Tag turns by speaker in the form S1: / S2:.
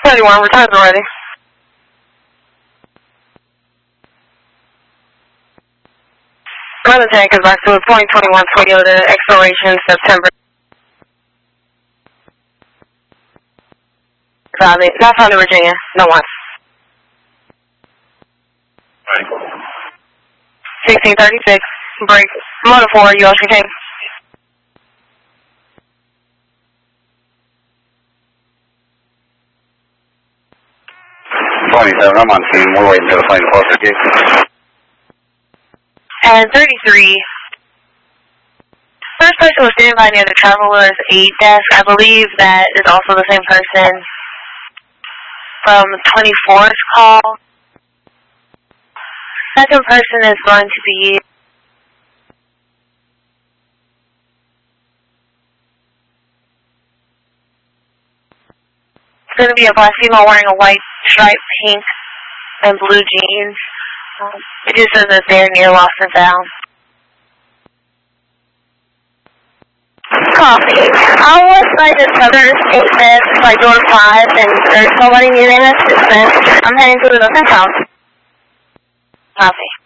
S1: 31, returns already. Another tank is back to a 2021 Toyota Exploration, September. Not found in Virginia. No one. 1636. Break. Motor 4, you Ocean King.
S2: 27, I'm on scene. We're waiting until the plane closer gate.
S1: And 33. First person was standing by near the Traveler's 8 desk. I believe that is also the same person from 24's call. Second person is going to be a black female wearing a white stripe, pink, and blue jeans. It just says that they're near Lost and Found.
S3: Copy. I was by the Southern State Desk by door 5, and there's nobody needing assistance. I'm heading to the Lost and Found.
S1: Copy.